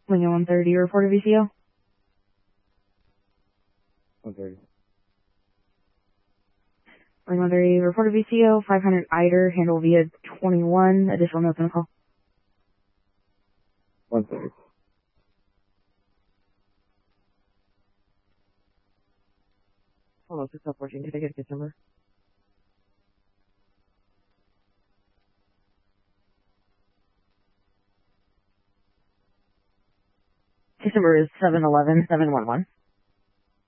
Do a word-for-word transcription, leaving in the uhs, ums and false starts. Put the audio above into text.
Lincoln one thirty, report a V C O. one thirty. Lincoln one thirty, report a V C O, five hundred Eider, handle via twenty-one, additional notes on the call. one thirty. Hello, six oh fourteen, did I get a case number? Case number is seven eleven seven one one.